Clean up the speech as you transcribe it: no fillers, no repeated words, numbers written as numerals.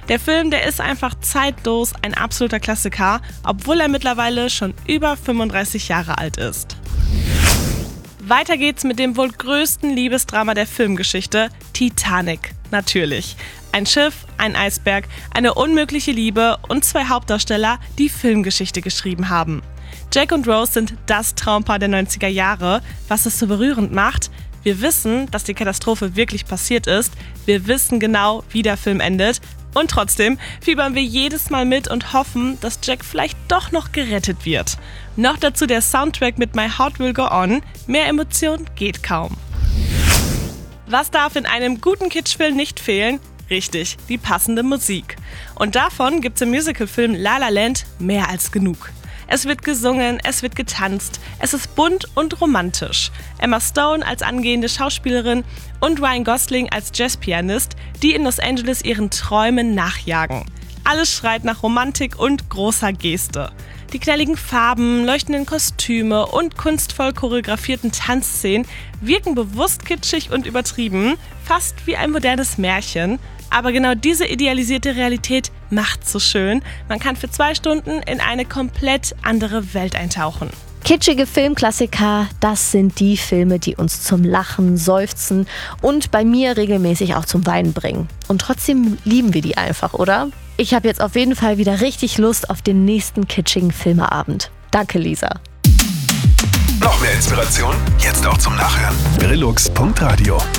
Der Film, der ist einfach zeitlos, ein absoluter Klassiker, obwohl er mittlerweile schon über 35 Jahre alt ist. Weiter geht's mit dem wohl größten Liebesdrama der Filmgeschichte, Titanic. Natürlich. Ein Schiff, ein Eisberg, eine unmögliche Liebe und 2 Hauptdarsteller, die Filmgeschichte geschrieben haben. Jack und Rose sind das Traumpaar der 90er Jahre. Was es so berührend macht: wir wissen, dass die Katastrophe wirklich passiert ist. Wir wissen genau, wie der Film endet. Und trotzdem fiebern wir jedes Mal mit und hoffen, dass Jack vielleicht doch noch gerettet wird. Noch dazu der Soundtrack mit My Heart Will Go On. Mehr Emotion geht kaum. Was darf in einem guten Kitschfilm nicht fehlen? Richtig, die passende Musik. Und davon gibt's im Musicalfilm La La Land mehr als genug. Es wird gesungen, es wird getanzt, es ist bunt und romantisch. Emma Stone als angehende Schauspielerin und Ryan Gosling als Jazzpianist, die in Los Angeles ihren Träumen nachjagen. Alles schreit nach Romantik und großer Geste. Die knalligen Farben, leuchtenden Kostüme und kunstvoll choreografierten Tanzszenen wirken bewusst kitschig und übertrieben, fast wie ein modernes Märchen. Aber genau diese idealisierte Realität macht's so schön. Man kann für 2 Stunden in eine komplett andere Welt eintauchen. Kitschige Filmklassiker, das sind die Filme, die uns zum Lachen, Seufzen und bei mir regelmäßig auch zum Weinen bringen. Und trotzdem lieben wir die einfach, oder? Ich habe jetzt auf jeden Fall wieder richtig Lust auf den nächsten kitschigen Filmeabend. Danke, Lisa. Noch mehr Inspiration? Jetzt auch zum Nachhören. Brillux.radio